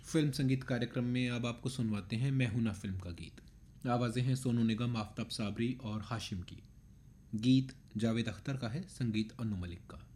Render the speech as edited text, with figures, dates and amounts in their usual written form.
Film संगीत कार्यक्रम में अब आपको सुनवाते हैं मैं हूं ना फिल्म का गीत। आवाज़ें हैं सोनू निगम, आफताब साबरी और हाशिम की। गीत जावेद अख्तर का है, संगीत अनु मलिक का।